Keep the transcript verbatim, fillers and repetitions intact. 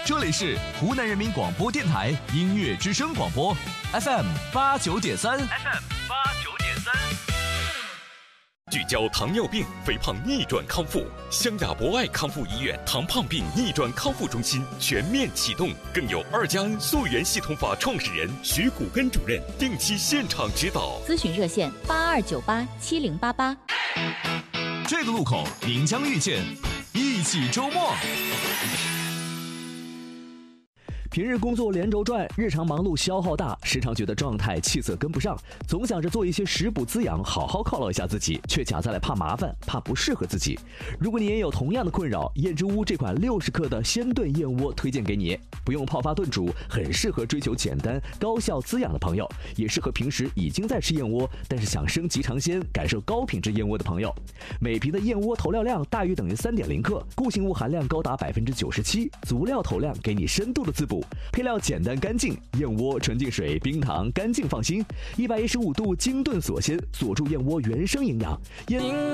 这里是湖南人民广播电台音乐之声广播 F M 八九点三 F M 八九点三。 聚焦糖尿病、肥胖逆转康复，湘雅博爱康复医院糖胖病逆转康复中心全面启动，更有二加 N 溯源系统法创始人徐谷根主任定期现场指导。 咨询热线八二九八七零八八。 这个路口您将遇见一起周末。 平日工作连轴转，日常忙碌消耗大，时常觉得状态气色跟不上，总想着做一些食补滋养，好好犒劳一下自己，却夹杂来怕麻烦，怕不适合自己。如果你也有同样的困扰，燕之屋这款六十克的鲜炖燕窝推荐给你，不用泡发炖煮，很适合追求简单高效滋养的朋友，也适合平时已经在吃燕窝，但是想升级尝鲜，感受高品质燕窝的朋友。每瓶的燕窝投料量大约等于 三点零 克，固形物含量高达 百分之九十七，足料投量给你深度的滋补。配料简单干净，燕窝纯净水、冰糖，干净放心。一百一十五度精炖锁鲜，锁住燕窝原生营养。燕